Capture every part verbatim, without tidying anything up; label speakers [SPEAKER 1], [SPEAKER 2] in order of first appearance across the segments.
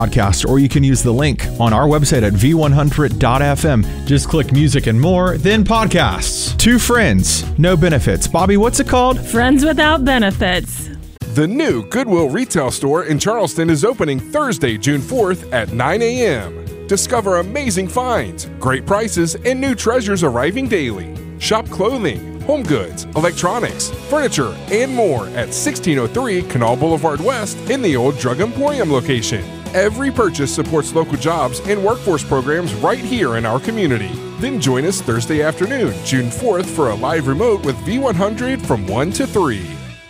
[SPEAKER 1] Podcast, or you can use the link on our website at v one hundred dot f m. Just click music and more, then podcasts. Two friends, no benefits. Bobby, what's it called?
[SPEAKER 2] Friends without benefits.
[SPEAKER 3] The new Goodwill retail store in Charleston is opening Thursday, June fourth at nine a.m. Discover amazing finds, great prices, and new treasures arriving daily. Shop clothing, home goods, electronics, furniture, and more at sixteen oh three Canal Boulevard West in the old Drug Emporium location. Every purchase supports local jobs and workforce programs right here in our community. Then join us Thursday afternoon, June fourth, for a live remote with V one hundred from one to three.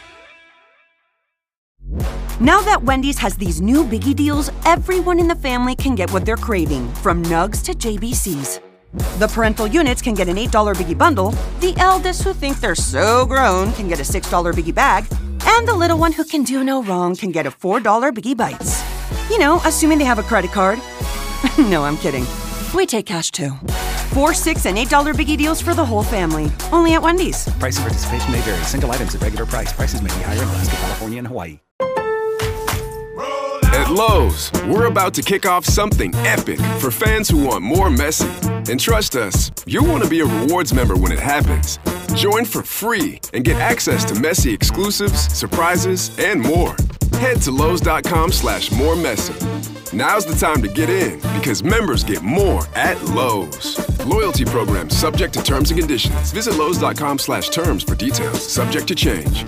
[SPEAKER 4] Now that Wendy's has these new biggie deals, everyone in the family can get what they're craving, from nugs to J B Cs. The parental units can get an eight dollar biggie bundle, the eldest who think they're so grown can get a six dollar biggie bag, and the little one who can do no wrong can get a four dollar biggie bites. You know, assuming they have a credit card. No, I'm kidding. We take cash too. Four, six, and eight dollar biggie deals for the whole family. Only at Wendy's.
[SPEAKER 5] Price and participation may vary. Single items at regular price. Prices may be higher in Alaska, California, and Hawaii.
[SPEAKER 6] At Lowe's, we're about to kick off something epic for fans who want more Messi. And trust us, you'll want to be a rewards member when it happens. Join for free and get access to Messi exclusives, surprises, and more. Head to Lowe's.com slash more Messi. Now's the time to get in because members get more at Lowe's. Loyalty program subject to terms and conditions. Visit Lowe's.com slash terms for details. Subject to change.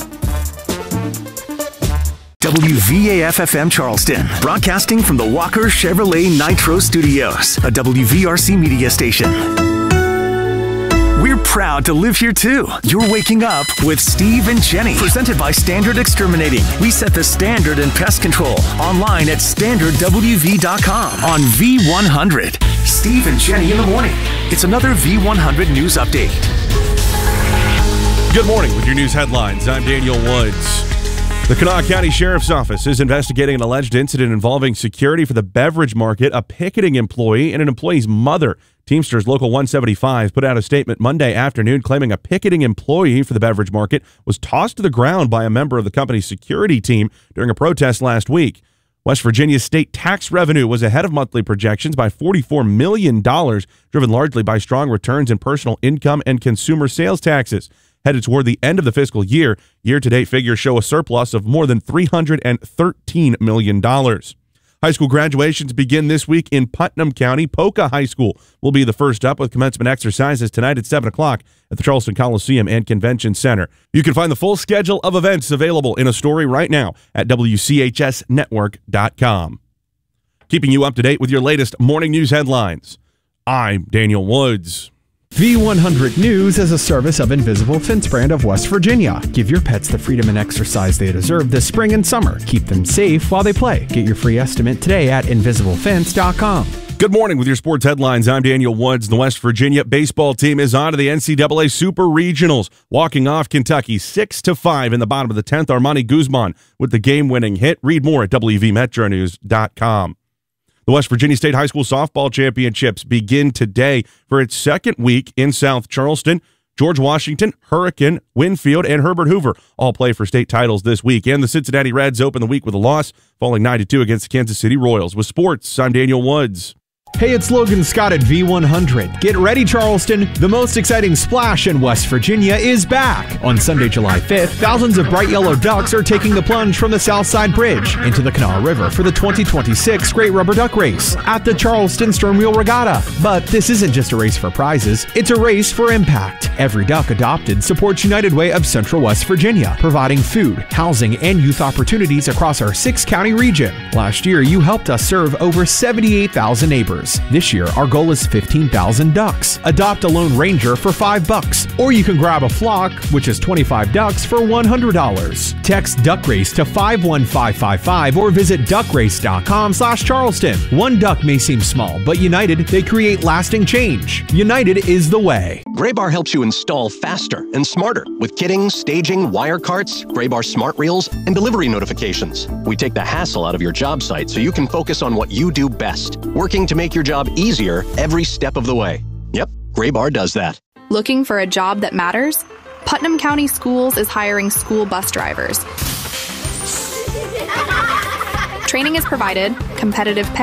[SPEAKER 7] W V A F F M Charleston, broadcasting from the Walker Chevrolet Nitro Studios, a W V R C media station. We're proud to live here too. You're waking up with Steve and Jenny, presented by Standard Exterminating. We set the standard in pest control. Online at standard w v dot com on V one hundred. Steve and Jenny in the morning. It's another V one hundred news update.
[SPEAKER 8] Good morning with your news headlines. I'm Daniel Woods. The Kanawha County Sheriff's Office is investigating an alleged incident involving security for the beverage market. A picketing employee and an employee's mother. Teamsters Local one seventy-five put out a statement Monday afternoon claiming a picketing employee for the beverage market was tossed to the ground by a member of the company's security team during a protest last week. West Virginia's state tax revenue was ahead of monthly projections by forty-four million dollars, driven largely by strong returns in personal income and consumer sales taxes. Headed toward the end of the fiscal year, year-to-date figures show a surplus of more than three hundred thirteen million dollars. High school graduations begin this week in Putnam County. Polka High School will be the first up with commencement exercises tonight at seven o'clock at the Charleston Coliseum and Convention Center. You can find the full schedule of events available in a story right now at w c h s network dot com. Keeping you up to date with your latest morning news headlines, I'm Daniel Woods.
[SPEAKER 1] V one hundred News is a service of Invisible Fence brand of West Virginia. Give your pets the freedom and exercise they deserve this spring and summer. Keep them safe while they play. Get your free estimate today at invisible fence dot com.
[SPEAKER 8] Good morning with your sports headlines. I'm Daniel Woods. The West Virginia baseball team is on to the N C double A Super Regionals, walking off Kentucky six to five in the bottom of the tenth. Armani Guzman with the game-winning hit. Read more at w v metro news dot com. The West Virginia State High School Softball Championships begin today for its second week in South Charleston. George Washington, Hurricane, Winfield, and Herbert Hoover all play for state titles this week. And the Cincinnati Reds open the week with a loss, falling nine to two against the Kansas City Royals. With sports, I'm Daniel Woods.
[SPEAKER 1] Hey, it's Logan Scott at V one hundred. Get ready, Charleston. The most exciting splash in West Virginia is back. On Sunday, July fifth, thousands of bright yellow ducks are taking the plunge from the Southside Bridge into the Kanawha River for the twenty twenty-six Great Rubber Duck Race at the Charleston Stern Wheel Regatta. But this isn't just a race for prizes, it's a race for impact. Every duck adopted supports United Way of Central West Virginia, providing food, housing, and youth opportunities across our six-county region. Last year, you helped us serve over seventy-eight thousand neighbors. This year, our goal is fifteen thousand ducks. Adopt a Lone Ranger for five bucks, or you can grab a flock, which is twenty-five ducks for one hundred dollars. Text Duck Race to five one five five five or visit duck race dot com slash Charleston. One duck may seem small, but united, they create lasting change. United is the way.
[SPEAKER 9] Graybar helps you install faster and smarter with kitting, staging, wire carts, Graybar smart reels, and delivery notifications. We take the hassle out of your job site so you can focus on what you do best, working to make your job easier every step of the way. Yep, Graybar does that.
[SPEAKER 10] Looking for a job that matters? Putnam County Schools is hiring school bus drivers. Training is provided, competitive pay.